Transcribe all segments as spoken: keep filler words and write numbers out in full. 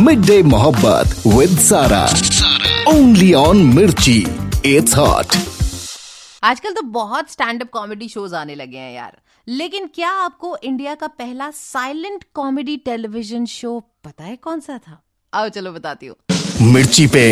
Mid day मोहब्बत with सारा, only on मिर्ची, इट्स हॉट। आजकल तो बहुत स्टैंड अप कॉमेडी शोज आने लगे हैं यार, लेकिन क्या आपको इंडिया का पहला साइलेंट कॉमेडी टेलीविजन शो पता है कौन सा था? आओ चलो बताती हूँ। मिर्ची पे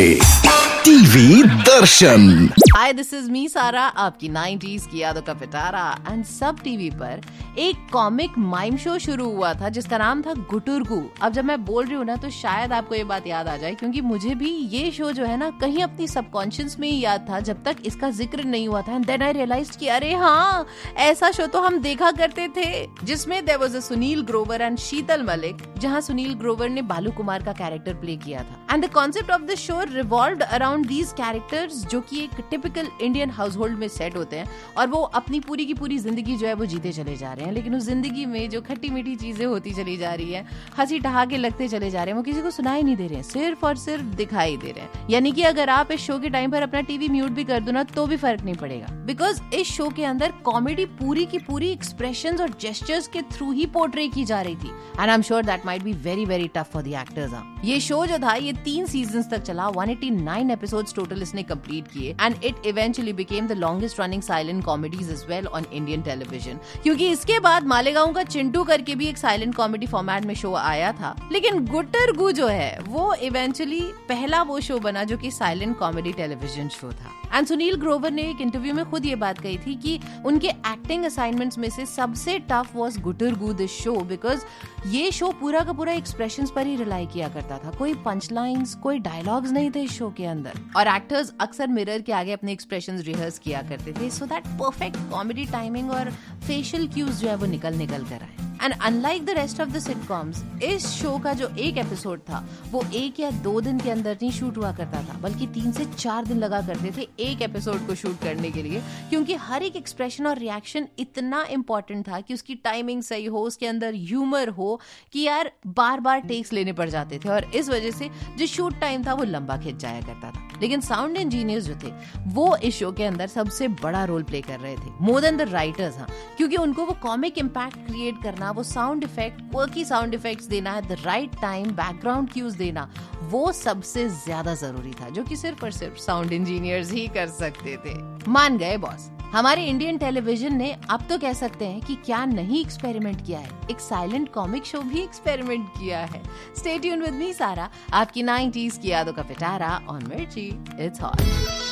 TV Darshan. Hi, this is me सारा, आपकी नाइंटीज़ की यादों का पिटारा। एंड सब टीवी पर एक कॉमिक माइम शो शुरू हुआ था जिसका नाम था गुटुरगु। अब जब मैं बोल रही हूँ ना तो शायद आपको ये बात याद आ जाए, क्योंकि मुझे भी ये शो जो है ना कहीं अपनी सबकॉन्शियस में ही याद था जब तक इसका जिक्र नहीं हुआ था। एंड देन आई रियलाइज्ड कि अरे हाँ, ऐसा शो तो हम देखा करते थे, जिसमें there was a Sunil Grover and शीतल मलिक, जहाँ सुनील ग्रोवर ने बालू कुमार का कैरेक्टर प्ले किया था। And the concept of the show revolved around these characters, जो कि एक टिपिकल इंडियन हाउस होल्ड में सेट होते हैं और वो अपनी पूरी की पूरी जिंदगी जो है वो जीते चले जा रहे हैं, लेकिन उस जिंदगी में जो खट्टी मीठी चीजें होती चली जा रही है, हंसी ठहाके लगते चले जा रहे हैं, वो किसी को सुनाई नहीं दे रहे हैं, सिर्फ और सिर्फ दिखाई दे रहे हैं। यानी कि अगर आप इस शो के टाइम पर अपना टीवी म्यूट भी कर दो ना तो भी फर्क नहीं पड़ेगा, बिकॉज इस शो के अंदर कॉमेडी पूरी की पूरी एक्सप्रेशंस और जेस्चर्स के थ्रू ही पोर्ट्रे की जा रही थी। And I am sure that might be very very tough for the actors. ये शो जो था ये तीन सीजन्स तक चला, एक सौ नवासी एपिसोड्स टोटल इसने कंप्लीट किए, and it eventually became the longest running silent comedies as well on Indian television. क्योंकि इसके बाद मालेगांव का चिंटू करके भी एक साइलेंट कॉमेडी फॉर्मेट में शो आया था, लेकिन गुटुरगु जो है वो इवेंचुअली पहला वो शो बना जो कि साइलेंट कॉमेडी टेलीविजन शो था। एंड सुनील ग्रोवर ने एक इंटरव्यू में खुद ये बात कही थी कि उनके एक्टिंग असाइनमेंट्स में से सबसे tough was गुटुरगु this show, because ये शो पूरा का पूरा एक्सप्रेशंस पर ही रिलाई किया करता था। कोई पंच लाइन्स, कोई डायलॉग्स नहीं थे इस शो के अंदर, और एक्टर्स अक्सर मिरर के आगे अपने एक्सप्रेशंस रिहर्स किया करते थे, so that perfect comedy timing और फेशियल क्यूज जो है वो निकल निकल कर आए। And unlike the rest of the sitcoms, इस शो का जो एक एपिसोड था वो एक या दो दिन के अंदर नहीं शूट हुआ करता था, बल्कि तीन से चार दिन लगा करते थे एक एपिसोड को शूट करने के लिए, क्योंकि हर एक एक्सप्रेशन और रिएक्शन इतना इंपॉर्टेंट था कि उसकी टाइमिंग सही हो, उसके अंदर ह्यूमर हो, कि यार बार बार टेक्स लेने पड़ जाते थे, और इस वजह से जो शूट टाइम था वो लंबा खिंच जाया करता था। लेकिन साउंड इंजीनियर्स जो थे वो इस शो के अंदर सबसे बड़ा रोल प्ले कर रहे थे, मोर देन द राइटर्स। हाँ, क्योंकि उनको वो कॉमिक इम्पैक्ट क्रिएट करना, वो sound effect, quirky sound effects देना, the right time background cues देना, वो सबसे ज्यादा जरूरी था, जो कि सिर्फ और सिर्फ साउंड इंजीनियर्स ही कर सकते थे। मान गए बॉस। हमारे इंडियन टेलीविजन ने अब तो कह सकते हैं कि क्या नहीं एक्सपेरिमेंट किया है, एक साइलेंट कॉमिक शो भी एक्सपेरिमेंट किया है। स्टे ट्यून्ड विद मी सारा, आपकी नाइंटीज़ की यादों का पिटारा ऑन मिर्ची, इट्स हॉट।